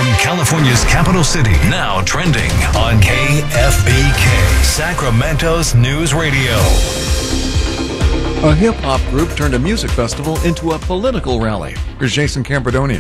from California's capital city. Now trending on KFBK, Sacramento's news radio. A hip-hop group turned a music festival into a political rally. Here's Jason Cambradonia.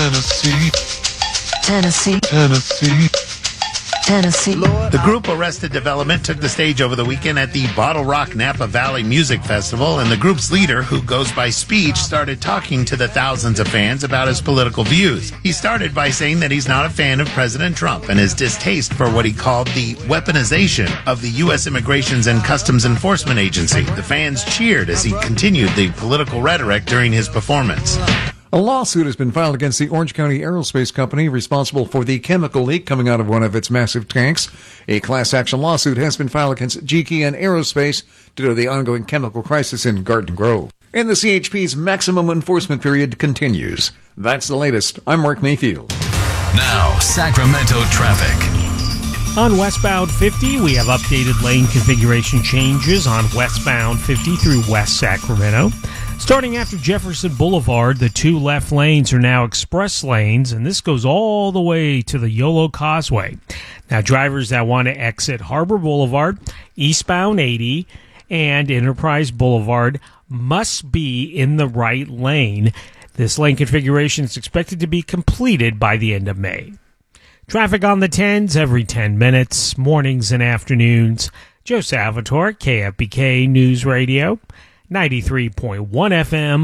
Tennessee. The group Arrested Development took the stage over the weekend at the Bottle Rock Napa Valley Music Festival, and the group's leader, who goes by Speech, started talking to the thousands of fans about his political views. He started by saying that he's not a fan of President Trump and his distaste for what he called the weaponization of the U.S. Immigrations and Customs Enforcement Agency. The fans cheered as he continued the political rhetoric during his performance. A lawsuit has been filed against the Orange County Aerospace Company responsible for the chemical leak coming out of one of its massive tanks. A class action lawsuit has been filed against GKN Aerospace due to the ongoing chemical crisis in Garden Grove. And the CHP's maximum enforcement period continues. That's the latest. I'm Mark Mayfield. Now, Sacramento traffic. On westbound 50, we have updated lane configuration changes on westbound 50 through West Sacramento. Starting after Jefferson Boulevard, the two left lanes are now express lanes, and this goes all the way to the Yolo Causeway. Now, drivers that want to exit Harbor Boulevard, eastbound 80, and Enterprise Boulevard must be in the right lane. This lane configuration is expected to be completed by the end of May. Traffic on the 10s every 10 minutes, mornings and afternoons. Joe Salvatore, KFBK News Radio. 93.1 FM,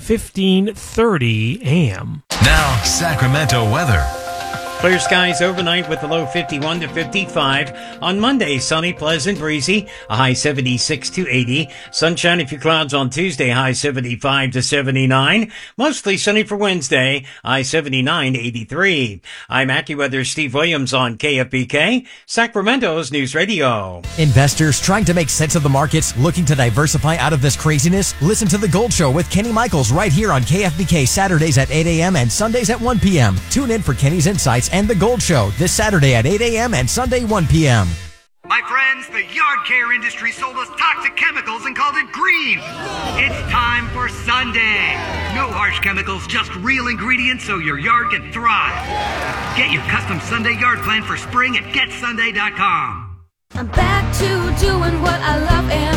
1530 AM. Now, Sacramento weather. Clear skies overnight with a low 51 to 55. On Monday, sunny, pleasant, breezy, a high 76 to 80. Sunshine, a few clouds on Tuesday, high 75 to 79. Mostly sunny for Wednesday, high 79 to 83. I'm AccuWeather Steve Williams on KFBK, Sacramento's News Radio. Investors trying to make sense of the markets, looking to diversify out of this craziness? Listen to The Gold Show with Kenny Michaels right here on KFBK Saturdays at 8 a.m. and Sundays at 1 p.m. Tune in for Kenny's Insights and The Gold Show this Saturday at 8 a.m. and Sunday 1 p.m. My friends, the yard care industry sold us toxic chemicals and called it green. It's time for Sunday. No harsh chemicals, just real ingredients so your yard can thrive. Get your custom Sunday yard plan for spring at getsunday.com. I'm back to doing what I love and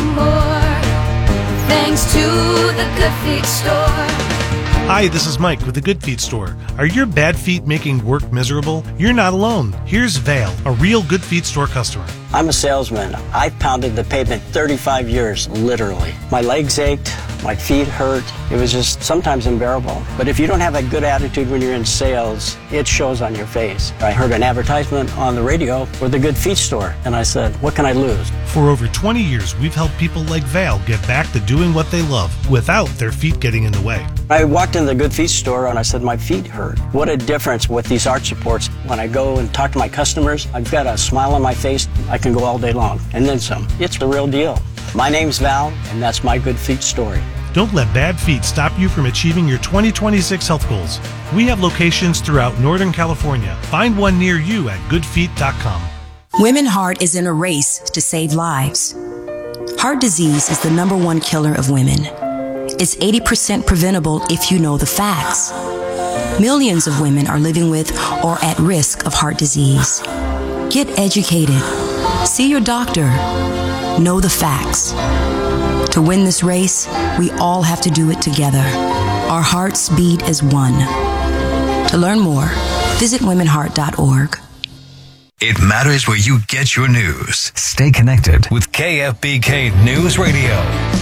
more, thanks to the Good Feet Store. Hi, this is Mike with the Good Feet Store. Are your bad feet making work miserable? You're not alone. Here's Vale, a real Good Feet Store customer. I'm a salesman. I've pounded the pavement 35 years, literally. My legs ached, my feet hurt. It was just sometimes unbearable. But if you don't have a good attitude when you're in sales, it shows on your face. I heard an advertisement on the radio for the Good Feet Store, and I said, what can I lose? For over 20 years, we've helped people like Val get back to doing what they love without their feet getting in the way. I walked in the Good Feet Store and I said, my feet hurt. What a difference with these arch supports. When I go and talk to my customers, I've got a smile on my face. I can go all day long, and then some. It's the real deal. My name's Val, and that's my Good Feet story. Don't let bad feet stop you from achieving your 2026 health goals. We have locations throughout Northern California. Find one near you at goodfeet.com. Women Heart is in a race to save lives. Heart disease is the #1 killer of women. It's 80% preventable if you know the facts. Millions of women are living with or at risk of heart disease. Get educated. See your doctor. Know the facts. To win this race, we all have to do it together. Our hearts beat as one. To learn more, visit womenheart.org. It matters where you get your news. Stay connected with KFBK News Radio.